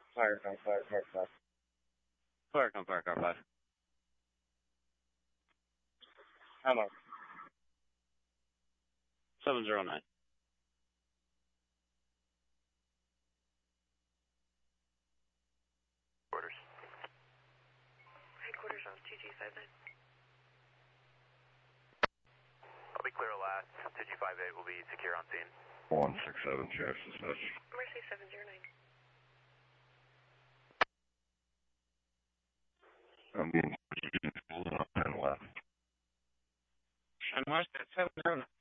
Fire car 5. Fire car 5. How much? 709. Quarters. Headquarters on 2259. I'll be clear last. 2258 will be secure on scene. 167, Sheriff Dispatch. Mercy 709. I'm being pulled up and left. And Mercy 709.